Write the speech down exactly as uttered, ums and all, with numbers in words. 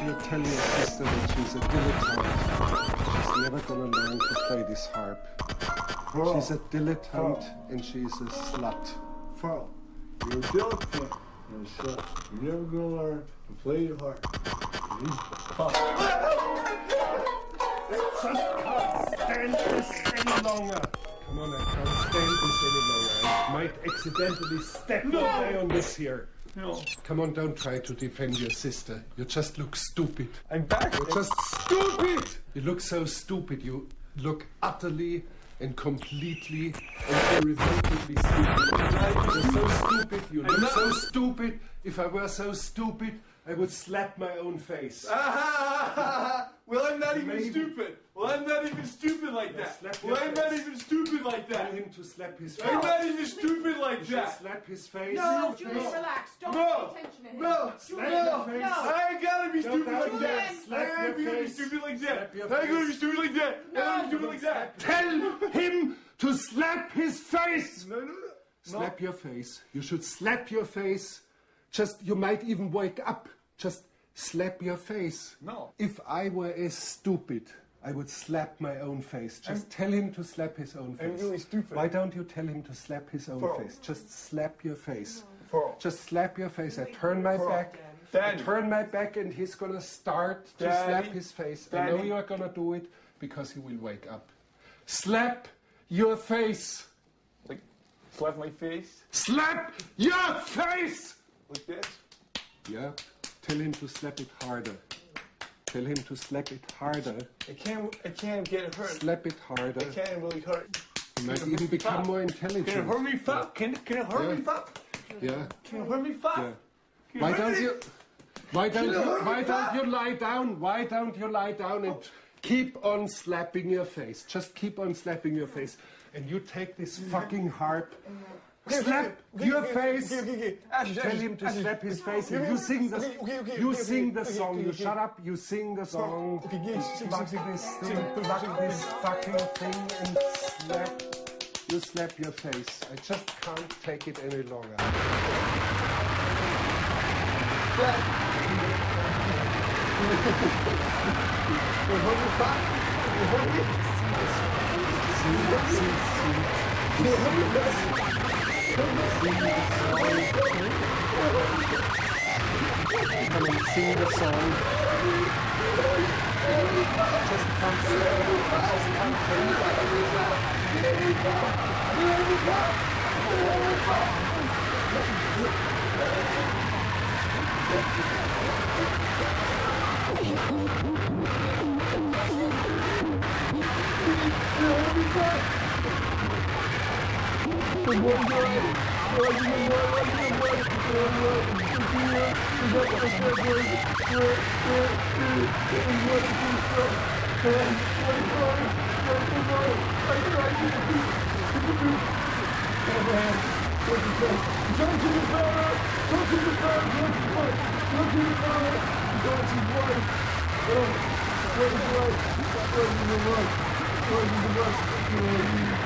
you tell your sister that she's a dilettante? She's never gonna learn to play this harp. Pearl. She's a dilettante Pearl. and she's a slut. Pearl, you're a dilettante and a slut. You're never gonna learn to play the harp. Just can't stand this any longer. Come on, I can't stand this any longer. I might accidentally step No. away on this here. No. Come on, don't try to defend your sister. You just look stupid. I'm back. You're just stupid! You look so stupid. You look utterly and completely and irrevocably stupid. You're so stupid. You look not- so stupid. If I were so stupid, I would slap my own face. Ah, well, I'm not even Maybe. stupid. Well, I'm not even stupid like that. slap Well, your I'm not face. even stupid like Tell that. him to slap his face. I'm not even stupid like You should that. slap his face. No, His Julian, face. relax. Don't No. pay attention to him. No, Slap no, your face. no. I ain't gotta be Don't stupid doubt like it. that. Slap I your ain't gonna be face. stupid like Slap that. I your ain't gonna be face. stupid like that. I ain't gonna be stupid like that. Tell him to slap his face. No, no, no. Slap your face. You should slap your face. Just, you might even wake up. Just slap your face. No. If I were as stupid, I would slap my own face. Just I'm- tell him to slap his own face. I'm really stupid. Why don't you tell him to slap his own Pearl. face? Just slap your face. Pearl. Just slap your face. I turn my Pearl. back. Daddy. I turn my back and he's gonna start to Daddy. slap his face. I know Daddy. you're gonna do it because he will wake up. Slap your face. Like, slap my face Slap your face! like this. Yeah, tell him to slap it harder. Tell him to slap it harder. I can't. I can't get hurt. Slap it harder. I can't really hurt. You might even become more intelligent. Can it hurt me, fuck? Can it? Can it hurt Yeah. me, fuck? Yeah, Can it hurt me, fuck? yeah. Can it Why hurt don't me? you? Why don't Can you? it hurt me, Why don't fuck? you lie down? Why don't you lie down and keep on slapping your face? Just keep on slapping your face, and you take this fucking harp. Slap your face. Okay, okay, okay. Ashes, Tell ashes, him to ashes. slap his face, and Okay, you sing the. okay, okay, okay, You okay, sing okay, the okay, song. okay, You okay. shut up. You sing the song. Okay, okay, sing, Fuck sing, this sing, thing. sing, Fuck sing, this sing. fucking thing and slap. You slap your face. I just can't take it any longer. Come and sing the song. Just can't slap it. I just can't take it. Don't you